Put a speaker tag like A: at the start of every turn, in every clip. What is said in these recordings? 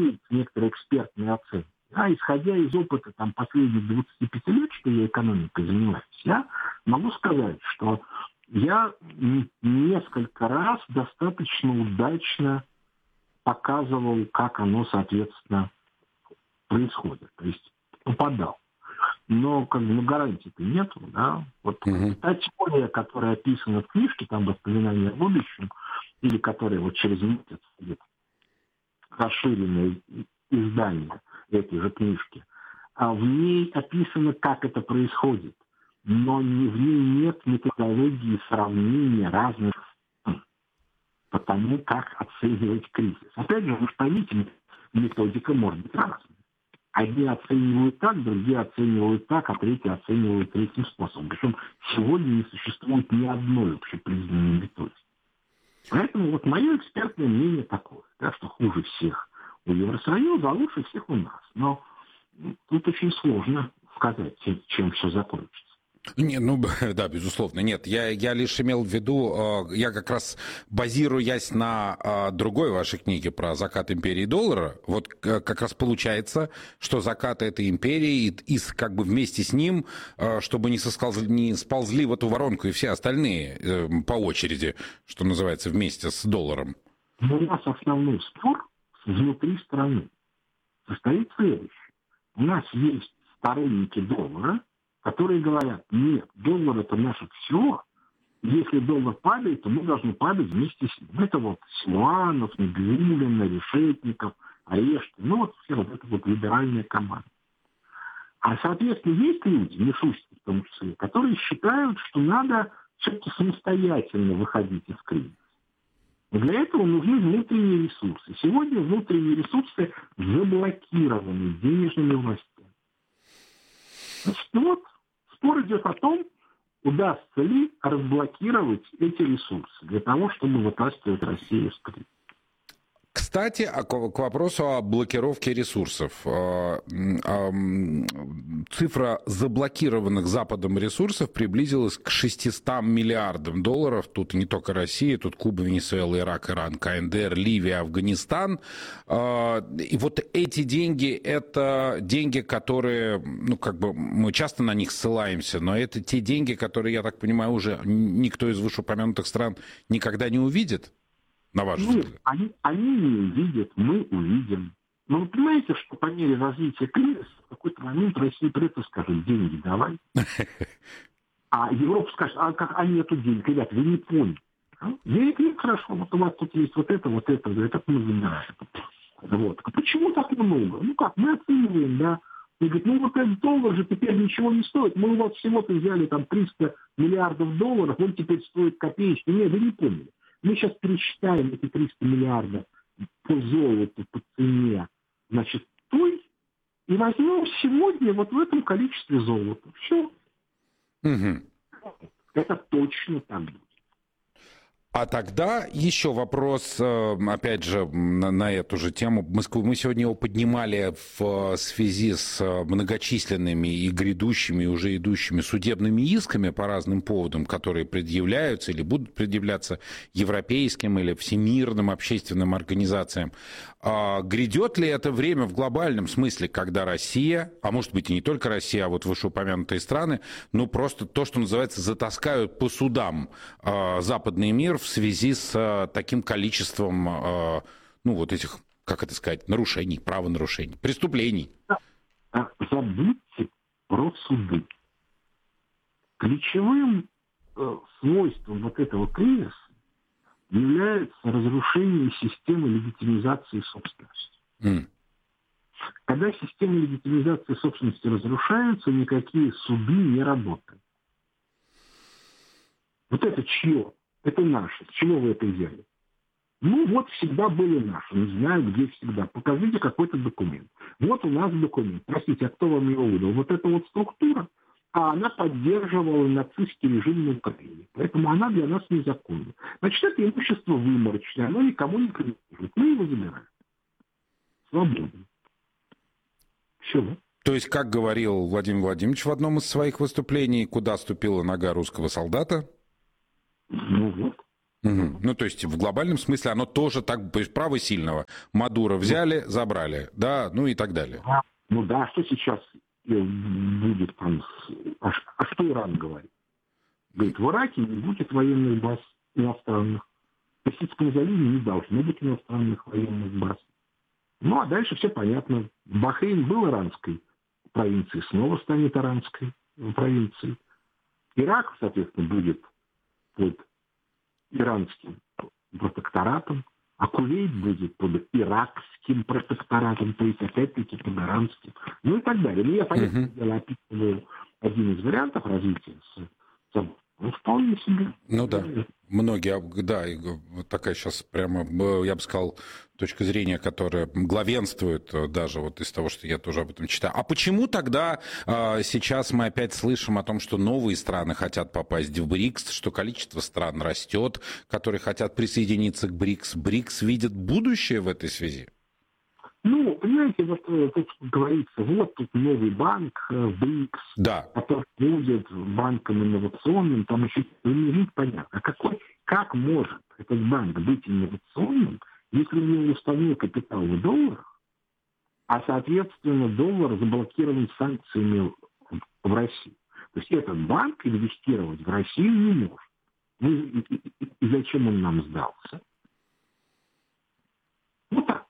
A: некоторые экспертные оценки. А исходя из опыта последних 25 лет, что я экономикой занимаюсь, я могу сказать, что я несколько раз достаточно удачно показывал, как оно, соответственно, происходит. То есть попадал. Но гарантий-то нету, да. Та теория, которая описана в книжке, «Воспоминания о будущем», или которая через месяц будет расширенное издание этой же книжки, в ней описано, как это происходит. Но в ней нет методологии сравнения разных по тому, как оценивать кризис. Опять же, вы же поймите, методика может быть разной. Одни оценивают так, другие оценивают так, а третьи оценивают третьим способом. Причем сегодня не существует ни одной общепризнанной методики. Поэтому мое экспертное мнение такое, да, что хуже всех у Евросоюза, а лучше всех у нас. Но тут очень сложно сказать, чем все закончится.
B: Да, безусловно. Нет, я лишь имел в виду, я как раз базируясь на другой вашей книге про закат империи доллара, как раз получается, что закат этой империи и вместе с ним, чтобы не сползли в эту воронку и все остальные по очереди, что называется, вместе с долларом.
A: Но у нас основной спор внутри страны состоит в следующем. У нас есть сторонники доллара, которые говорят: нет, доллар это наше все. Если доллар падает, то мы должны падать вместе с ним. Это Силуанов, Набиуллина, Решетников, Орешкин. Все эта либеральная команда. А, соответственно, есть люди, Мишустин в том числе, которые считают, что надо все-таки самостоятельно выходить из кризиса. И для этого нужны внутренние ресурсы. Сегодня внутренние ресурсы заблокированы денежными властями. Значит, спор идет о том, удастся ли разблокировать эти ресурсы для того, чтобы вытаскивать Россию из кризиса.
B: Кстати, к вопросу о блокировке ресурсов. Цифра заблокированных Западом ресурсов приблизилась к 600 миллиардам долларов. Тут не только Россия, тут Куба, Венесуэла, Ирак, Иран, КНДР, Ливия, Афганистан. И эти деньги, это деньги, которые, мы часто на них ссылаемся, но это те деньги, которые, я так понимаю, уже никто из вышеупомянутых стран никогда не увидит. На ваш взгляд?
A: Они не увидят, мы увидим. Но вы понимаете, что по мере развития кризиса в какой-то момент Россия придет и скажет: деньги давай. А Европа скажет: а нету денег. Ребят, вы не поняли. Денег нет, хорошо, у вас тут есть это мы забираем. А почему так много? Мы оцениваем, да. И говорит, этот доллар же теперь ничего не стоит. Мы у вас всего-то взяли 300 миллиардов долларов, он теперь стоит копеечки. Нет, вы не поняли. Мы сейчас пересчитаем эти 300 миллиардов по золоту, по цене, той, и возьмем сегодня в этом количестве золота. Все.
B: Угу.
A: Это точно так будет.
B: А тогда еще вопрос, опять же, на эту же тему. Мы сегодня его поднимали в связи с многочисленными и грядущими, и уже идущими судебными исками по разным поводам, которые предъявляются или будут предъявляться европейским или всемирным общественным организациям. Грядет ли это время в глобальном смысле, когда Россия, а может быть и не только Россия, а вышеупомянутые страны, просто то, что называется, затаскают по судам западный мир в связи с таким количеством, этих, нарушений, правонарушений, преступлений?
A: Забудьте про суды. Ключевым свойством этого кризиса является разрушение системы легитимизации собственности. Когда система легитимизации собственности разрушается, никакие суды не работают. Это чье? Это наше. С чего вы это взяли? Всегда были наши. Не знаю, где всегда. Покажите какой-то документ. У нас документ. Простите, а кто вам его выдал? Эта структура, а она поддерживала нацистский режим на Украине. Поэтому она для нас незаконна. Значит, это имущество выморочное. Оно никому не принадлежит. Мы его забираем. Свободно. Все.
B: То есть, как говорил Владимир Владимирович в одном из своих выступлений, куда ступила нога русского солдата? Угу. Ну, то есть в глобальном смысле оно тоже так, то есть право сильного. Мадуро взяли, забрали, да, ну и так далее.
A: Да. Ну да, что сейчас будет там? А что Иран говорит? Говорит, в Ираке не будет военных баз иностранных. В Персидском заливе не должно быть иностранных военных баз. Ну, а дальше все понятно. Бахрейн был иранской провинцией, снова станет иранской провинцией. Ирак, соответственно, будет под иранским протекторатом, а Кувейт будет под иракским протекторатом, то есть опять-таки под иранским, ну и так далее. Ну, я, понятное дело, описываю один из вариантов развития ну, вполне себе.
B: Ну да, многие, да, вот такая сейчас прямо, я бы сказал, точка зрения, которая главенствует даже вот из того, что я тоже об этом читаю. А почему тогда сейчас мы опять слышим о том, что новые страны хотят попасть в БРИКС, что количество стран растет, которые хотят присоединиться к БРИКС? БРИКС видит будущее в этой связи?
A: Ну, понимаете, вот тут говорится, вот тут новый банк, БРИКС,
B: да,
A: который будет банком инновационным, там еще не понятно. Как может этот банк быть инновационным, если у него уставной капитал в долларах, а, соответственно, доллар заблокирован санкциями в России? То есть этот банк инвестировать в Россию не может. Ну, и зачем он нам сдался? Вот так.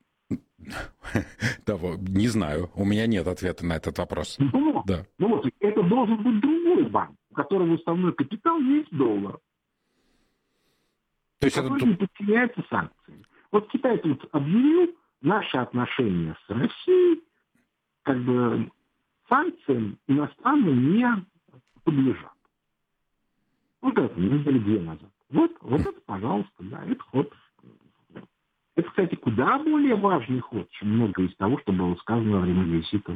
B: Не знаю, у меня нет ответа на этот вопрос.
A: Ну вот, это должен быть другой банк, у которого уставной капитал есть доллар. То есть который не подчиняется санкциям. Вот Китай тут объявил наши отношения с Россией, как бы санкциям иностранным не подлежат. Вот это недели 2 назад. Вот это, пожалуйста, да, это ход. Это, кстати, куда более важный ход, чем многое из того, что было сказано во время визита.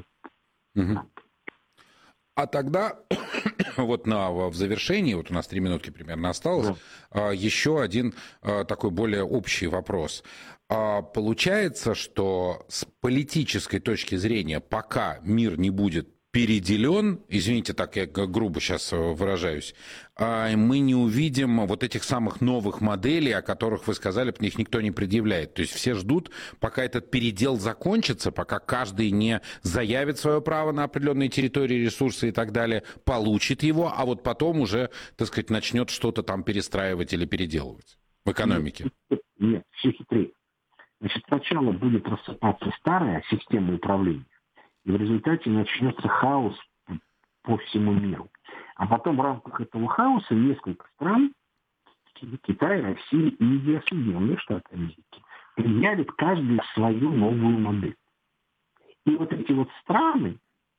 B: А тогда вот в завершении, вот у нас 3 минутки примерно осталось, еще один такой более общий вопрос. Получается, что с политической точки зрения, пока мир не будет переделен, извините, так я грубо сейчас выражаюсь, мы не увидим вот этих самых новых моделей, о которых вы сказали, по них никто не предъявляет. То есть все ждут, пока этот передел закончится, пока каждый не заявит свое право на определенные территории, ресурсы и так далее, получит его, а вот потом уже, так сказать, начнет что-то там перестраивать или переделывать в экономике.
A: Нет, все хитрее. Значит, сначала будет рассыпаться старая система управления, и в результате начнется хаос по всему миру. А потом в рамках этого хаоса несколько стран, Китай, Россия, Индия, Соединенные Штаты Америки, применяют каждую свою новую модель. И вот эти вот страны,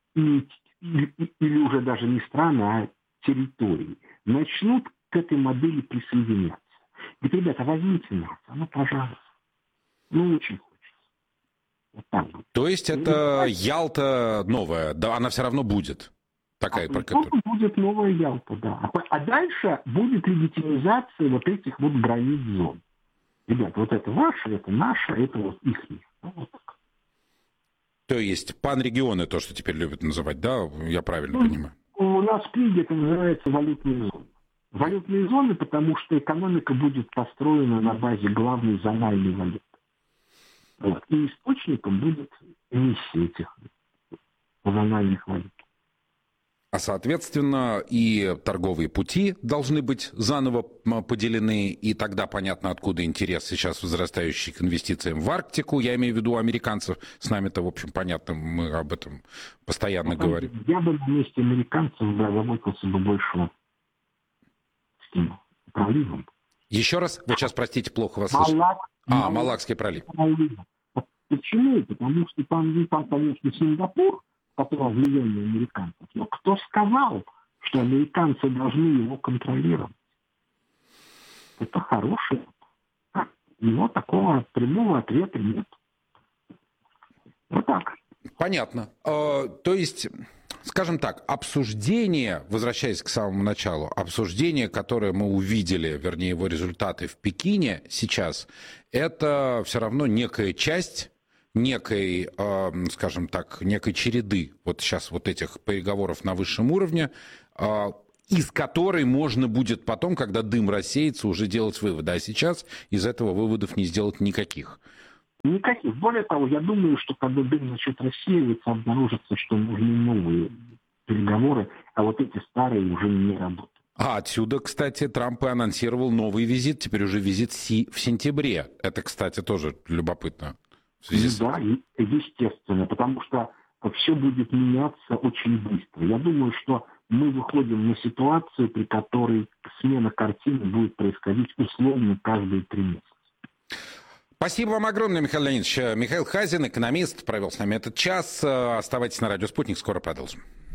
A: или уже даже не страны, а территории, начнут к этой модели присоединяться. Ведь, ребята, возьмите нас, пожалуйста. Очень хочется. Вот так вот.
B: То есть это Ялта новая, да, она все равно будет. Такая,
A: будет новая Ялта, да. А дальше будет легитимизация вот этих вот границ зон. Ребята, вот это ваше, это наше, это вот их. Вот так.
B: То есть панрегионы, то, что теперь любят называть, да? Я правильно понимаю?
A: У нас в книге это называется валютные зоны. Валютные зоны, потому что экономика будет построена на базе главной зональной валюты. Вот. И источником будет эмиссия этих зональных валют.
B: А, соответственно, и торговые пути должны быть заново поделены, и тогда понятно, откуда интерес сейчас возрастающий к инвестициям в Арктику, я имею в виду американцев, с нами-то, в общем, понятно, мы об этом постоянно говорим.
A: Я бы на месте американцев заботился бы больше проливом.
B: Еще раз, вы сейчас, простите, плохо вас слышу. Малакский пролив.
A: Почему? Потому что там, конечно, Сингапур, которого влияние американцев. Но кто сказал, что американцы должны его контролировать? Это хороший. Но такого прямого ответа нет. Вот так.
B: Понятно. То есть, скажем так, обсуждение, возвращаясь к самому началу, обсуждение, которое мы увидели, вернее, его результаты в Пекине сейчас, это все равно некая часть некой, скажем так, некой череды вот сейчас вот этих переговоров на высшем уровне. из которой можно будет потом, когда дым рассеется, уже делать выводы. А сейчас из этого выводов не сделать никаких.
A: Никаких. Более того, я думаю, что когда дым начнет рассеиваться, обнаружится, что нужны новые переговоры, а вот эти старые уже не работают.
B: А отсюда, кстати, Трамп и анонсировал новый визит, теперь уже визит Си в сентябре. Это, кстати, тоже любопытно.
A: Да, естественно, потому что все будет меняться очень быстро. Я думаю, что мы выходим на ситуацию, при которой смена картины будет происходить условно каждые 3 месяца.
B: Спасибо вам огромное, Михаил Леонидович. Михаил Хазин, экономист, провел с нами этот час. Оставайтесь на радио «Спутник», скоро продолжим.